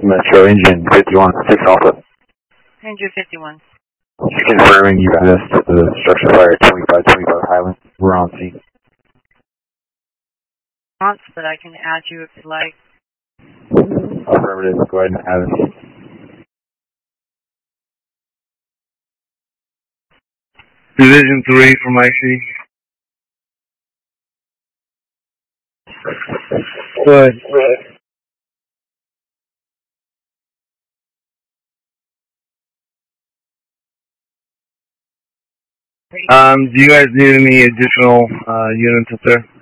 Metro Engine 51, 6 Alpha. Engine 51. Just confirming you have access to the structure fire 2525 Highland. We're on scene. But I can add you if you like. Affirmative, go ahead and have it. Division 3 from IC. Good. Do you guys need any additional units up there?